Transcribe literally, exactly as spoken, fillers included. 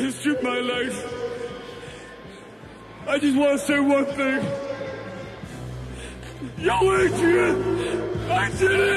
history of my life. I just want to say one thing. Yo, Adrian, I did it!